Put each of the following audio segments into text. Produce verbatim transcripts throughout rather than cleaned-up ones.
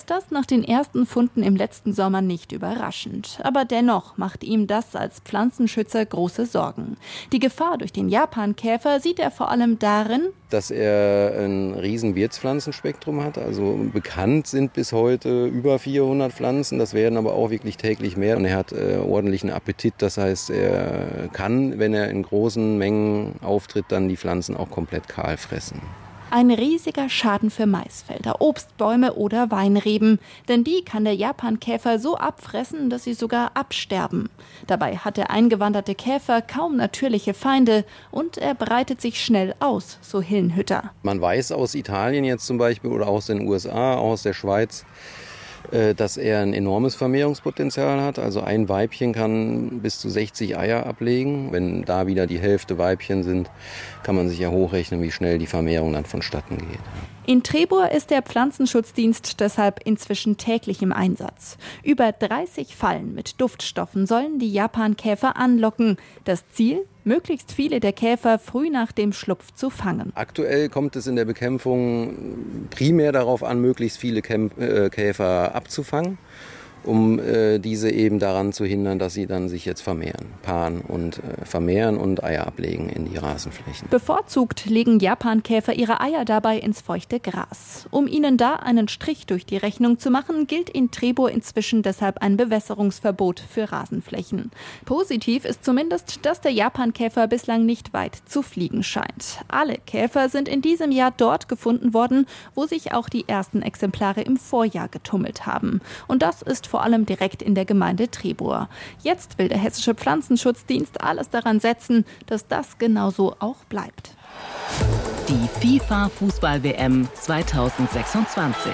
das nach den ersten Funden im letzten Sommer nicht überraschend. Aber dennoch macht ihm das als Pflanzenschützer große Sorgen. Die Gefahr durch den Japankäfer sieht er vor allem darin, dass er ein riesen Wirtspflanzenspektrum hat. Also bekannt sind bis heute über vierhundert Pflanzen. Das werden aber auch wirklich täglich mehr. Und er hat äh, ordentlichen Appetit. Das heißt, er kann, wenn er in großen Mengen auftritt, dann die Pflanzen auch komplett kahl fressen. Ein riesiger Schaden für Maisfelder, Obstbäume oder Weinreben. Denn die kann der Japankäfer so abfressen, dass sie sogar absterben. Dabei hat der eingewanderte Käfer kaum natürliche Feinde und er breitet sich schnell aus, so Hillenhütter. Man weiß aus Italien jetzt zum Beispiel oder aus den U S A, auch aus der Schweiz, dass er ein enormes Vermehrungspotenzial hat. Also ein Weibchen kann bis zu sechzig Eier ablegen. Wenn da wieder die Hälfte Weibchen sind, kann man sich ja hochrechnen, wie schnell die Vermehrung dann vonstatten geht. In Trebur ist der Pflanzenschutzdienst deshalb inzwischen täglich im Einsatz. Über dreißig Fallen mit Duftstoffen sollen die Japankäfer anlocken. Das Ziel? Möglichst viele der Käfer früh nach dem Schlupf zu fangen. Aktuell kommt es in der Bekämpfung primär darauf an, möglichst viele Kämp- äh, Käfer abzufangen, um äh, diese eben daran zu hindern, dass sie dann sich jetzt vermehren, paaren und äh, vermehren und Eier ablegen in die Rasenflächen. Bevorzugt legen Japankäfer ihre Eier dabei ins feuchte Gras. Um ihnen da einen Strich durch die Rechnung zu machen, gilt in Trebur inzwischen deshalb ein Bewässerungsverbot für Rasenflächen. Positiv ist zumindest, dass der Japankäfer bislang nicht weit zu fliegen scheint. Alle Käfer sind in diesem Jahr dort gefunden worden, wo sich auch die ersten Exemplare im Vorjahr getummelt haben. Und das ist vor allem direkt in der Gemeinde Trebur. Jetzt will der Hessische Pflanzenschutzdienst alles daran setzen, dass das genauso auch bleibt. Die FIFA-Fußball-W M zweitausendsechsundzwanzig.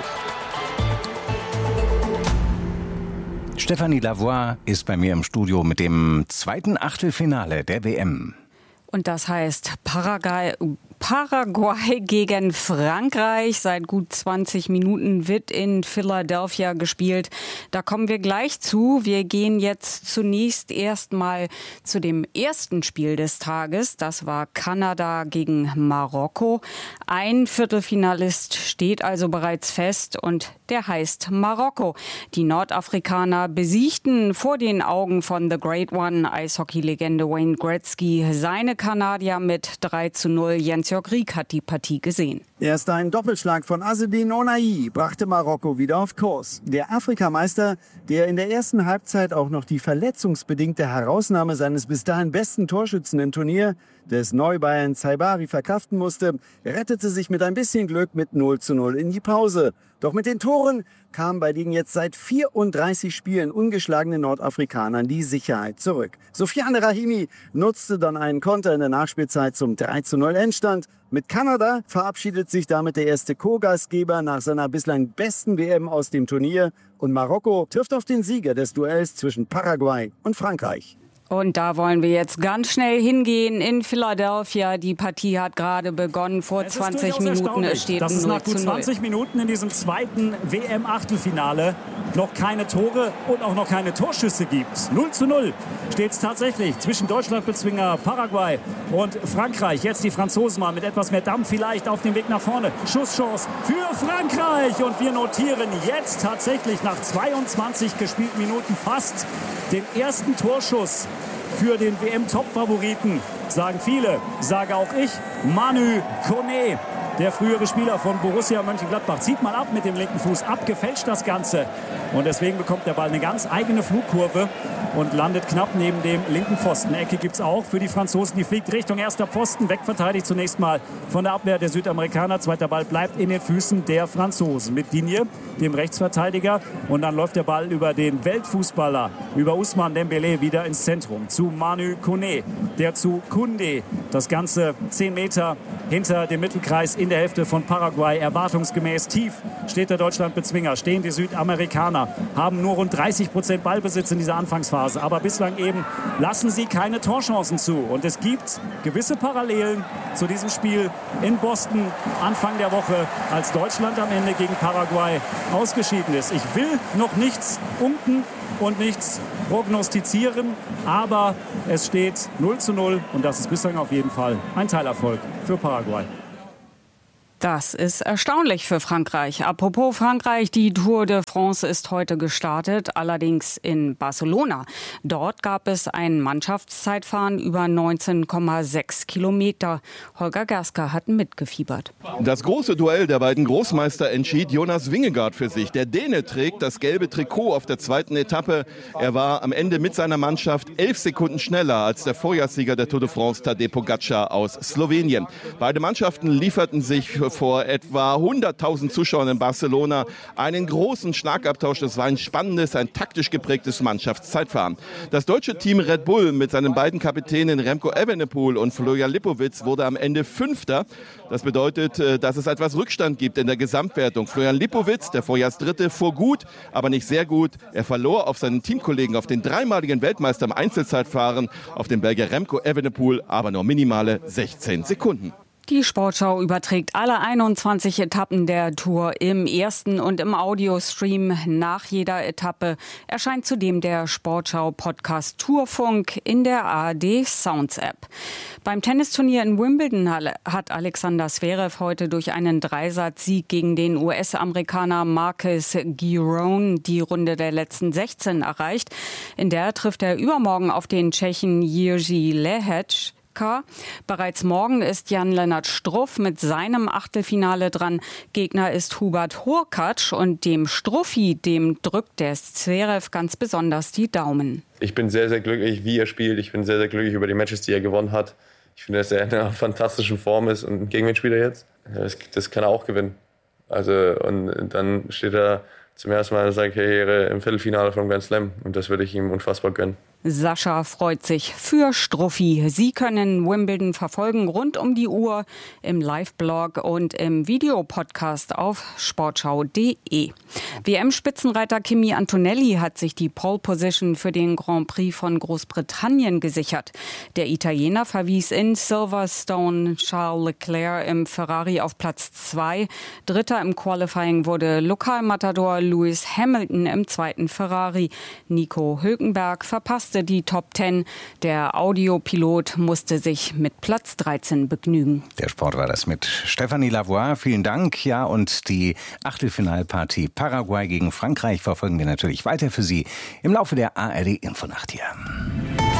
Stefanie Lavoie ist bei mir im Studio mit dem zweiten Achtelfinale der W M. Und das heißt Paraguay, Paraguay gegen Frankreich. Seit gut zwanzig Minuten wird in Philadelphia gespielt. Da kommen wir gleich zu. Wir gehen jetzt zunächst erstmal zu dem ersten Spiel des Tages. Das war Kanada gegen Marokko. Ein Viertelfinalist steht also bereits fest und der heißt Marokko. Die Nordafrikaner besiegten vor den Augen von The Great One Eishockey-Legende Wayne Gretzky seine Kanadier mit drei zu null. Jens-Jörg Rieck hat die Partie gesehen. Erst ein Doppelschlag von Azzedine Ounahi brachte Marokko wieder auf Kurs. Der Afrikameister, der in der ersten Halbzeit auch noch die verletzungsbedingte Herausnahme seines bis dahin besten Torschützen im Turnier, des Neubayern Saibari, verkraften musste, rettete sich mit ein bisschen Glück mit null zu null in die Pause. Doch mit den Toren kam bei den jetzt seit vierunddreißig Spielen ungeschlagenen Nordafrikanern die Sicherheit zurück. Sofiane Rahimi nutzte dann einen Konter in der Nachspielzeit zum drei zu null Endstand. Mit Kanada verabschiedet sich damit der erste Co-Gastgeber nach seiner bislang besten W M aus dem Turnier. Und Marokko trifft auf den Sieger des Duells zwischen Paraguay und Frankreich. Und da wollen wir jetzt ganz schnell hingehen in Philadelphia. Die Partie hat gerade begonnen vor zwanzig Minuten. Es steht dass es nach gut zwanzig Minuten in diesem zweiten W M-Achtelfinale noch keine Tore und auch noch keine Torschüsse gibt. null zu null steht es tatsächlich zwischen Deutschlandbezwinger Paraguay und Frankreich. Jetzt die Franzosen mal mit etwas mehr Dampf vielleicht auf dem Weg nach vorne. Schusschance für Frankreich. Und wir notieren jetzt tatsächlich nach zweiundzwanzig gespielten Minuten fast den ersten Torschuss für den W M-Top-Favoriten, sagen viele, sage auch ich, Manu Kone. Der frühere Spieler von Borussia Mönchengladbach zieht mal ab mit dem linken Fuß, abgefälscht das Ganze. Und deswegen bekommt der Ball eine ganz eigene Flugkurve und landet knapp neben dem linken Pfosten. Ecke gibt es auch für die Franzosen, die fliegt Richtung erster Pfosten, wegverteidigt zunächst mal von der Abwehr der Südamerikaner. Zweiter Ball bleibt in den Füßen der Franzosen mit Digne, dem Rechtsverteidiger. Und dann läuft der Ball über den Weltfußballer, über Ousmane Dembélé wieder ins Zentrum zu Manu Kone, der zu Koundé. Das Ganze zehn Meter hinter dem Mittelkreis in der Hälfte von Paraguay. Erwartungsgemäß tief steht der Deutschlandbezwinger, stehen die Südamerikaner, haben nur rund dreißig Prozent Ballbesitz in dieser Anfangsphase. Aber bislang eben lassen sie keine Torchancen zu. Und es gibt gewisse Parallelen zu diesem Spiel in Boston Anfang der Woche, als Deutschland am Ende gegen Paraguay ausgeschieden ist. Ich will noch nichts unten und nichts prognostizieren, aber es steht null zu null und das ist bislang auf jeden Fall ein Teilerfolg für Paraguay. Das ist erstaunlich für Frankreich. Apropos Frankreich, die Tour de France ist heute gestartet, allerdings in Barcelona. Dort gab es ein Mannschaftszeitfahren über neunzehn Komma sechs Kilometer. Holger Gerska hat mitgefiebert. Das große Duell der beiden Großmeister entschied Jonas Vingegaard für sich. Der Däne trägt das gelbe Trikot auf der zweiten Etappe. Er war am Ende mit seiner Mannschaft elf Sekunden schneller als der Vorjahrssieger der Tour de France, Tadej Pogačar aus Slowenien. Beide Mannschaften lieferten sich vor etwa hunderttausend Zuschauern in Barcelona einen großen Schlagabtausch. Das war ein spannendes, ein taktisch geprägtes Mannschaftszeitfahren. Das deutsche Team Red Bull mit seinen beiden Kapitänen Remco Evenepoel und Florian Lipowitz wurde am Ende Fünfter. Das bedeutet, dass es etwas Rückstand gibt in der Gesamtwertung. Florian Lipowitz, der Vorjahrsdritte, fuhr gut, aber nicht sehr gut. Er verlor auf seinen Teamkollegen, auf den dreimaligen Weltmeister im Einzelzeitfahren, auf den Belgier Remco Evenepoel, aber nur minimale sechzehn Sekunden. Die Sportschau überträgt alle einundzwanzig Etappen der Tour im ersten und im Audiostream. Nach jeder Etappe erscheint zudem der Sportschau-Podcast Tourfunk in der A R D Sounds App. Beim Tennisturnier in Wimbledon hat Alexander Zverev heute durch einen Dreisatz-Sieg gegen den U S-Amerikaner Marcus Giron die Runde der letzten sechzehn erreicht. In der trifft er übermorgen auf den Tschechen Jiří Lehec. Bereits morgen ist Jan-Lennart Struff mit seinem Achtelfinale dran. Gegner ist Hubert Hurkacz und dem Struffi, dem drückt der Zverev ganz besonders die Daumen. Ich bin sehr, sehr glücklich, wie er spielt. Ich bin sehr, sehr glücklich über die Matches, die er gewonnen hat. Ich finde, dass er in einer fantastischen Form ist. Und gegen wen spielt er jetzt? Das, das kann er auch gewinnen. Also, und dann steht er zum ersten Mal in seiner Karriere im Viertelfinale vom Grand Slam. Und das würde ich ihm unfassbar gönnen. Sascha freut sich für Struffi. Sie können Wimbledon verfolgen rund um die Uhr im Live-Blog und im Videopodcast auf sportschau punkt de. W M-Spitzenreiter Kimi Antonelli hat sich die Pole-Position für den Grand Prix von Großbritannien gesichert. Der Italiener verwies in Silverstone Charles Leclerc im Ferrari auf Platz zwei. Dritter im Qualifying wurde Lokalmatador Lewis Hamilton im zweiten Ferrari. Nico Hülkenberg verpasste die Top Ten. Der Audiopilot musste sich mit Platz dreizehn begnügen. Der Sport war das mit Stefanie Lavoie. Vielen Dank. Ja, und die Achtelfinalpartie Paraguay gegen Frankreich verfolgen wir natürlich weiter für Sie im Laufe der A R D Infonacht hier.